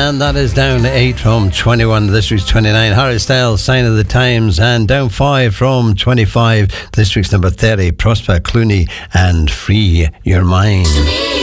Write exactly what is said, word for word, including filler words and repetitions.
And that is down eight from twenty-one. This week's twenty-nine. Harry Styles, Sign of the Times. And down five from twenty-five. This week's number thirty. Prosper Clooney and Free Your Mind.